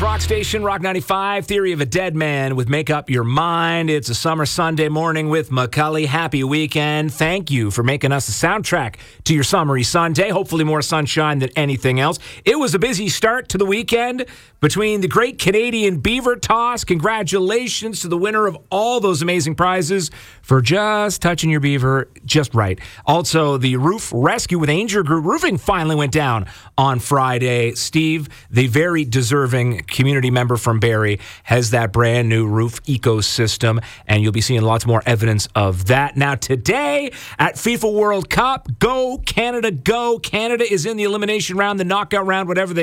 Rock Station, Rock 95, Theory of a Dead Man with Make Up Your Mind. It's a summer Sunday morning with McCully. Happy weekend. Thank you for making us the soundtrack to your summery Sunday. Hopefully more sunshine than anything else. It was a busy start to the weekend between the Great Canadian Beaver Toss. Congratulations to the winner of all those amazing prizes for just touching your beaver just right. Also, the roof rescue with Ainger Group Roofing finally went down on Friday. Steve, the very deserving community member from Barrie, has that brand new roof ecosystem, and you'll be seeing lots more evidence of that. Now, today at FIFA World Cup, go Canada, go. Canada is in the elimination round, the knockout round, whatever they